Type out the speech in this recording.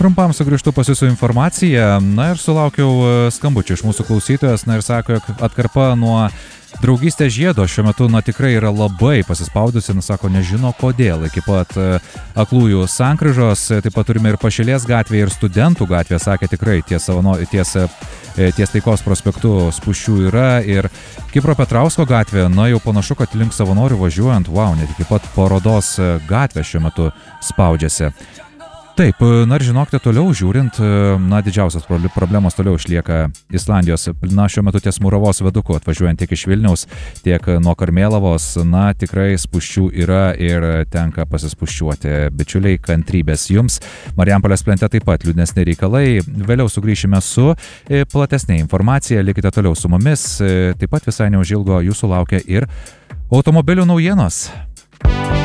Trumpam sugrįžtu pas jūsų informaciją, na ir sulaukiau skambučių iš mūsų klausytojas, na ir sako, jog atkarpa nuo Draugystės žiedo šiuo metu, tikrai yra labai pasispaudusi, sako, nežino kodėl, iki pat Aklųjų sankryžos, taip pat turime ir Pašilės gatvė, ir Studentų gatvė, sakė, tikrai ties Taikos prospektu spūsčių yra, ir Kipro Petrausko gatvė, jau panašu, kad link Savanorių važiuojant, net iki pat Parodos gatvė šiuo metu spaudžiasi. Taip, ir žinokite, toliau žiūrint, didžiausios problemos toliau išlieka Islandijos, šiuo metu ties Muravos viaduku, atvažiuojant tiek iš Vilniaus, tiek nuo Karmėlavos, tikrai spūsčių yra ir tenka pasispuščiuoti. Bičiuliai, kantrybės jums. Marijampolės plente taip pat liūdnesni reikalai. Vėliau sugrįšime su platesnė informacija, likite toliau su mumis. Taip pat visai neužilgo jūsų laukia ir automobilių naujienos.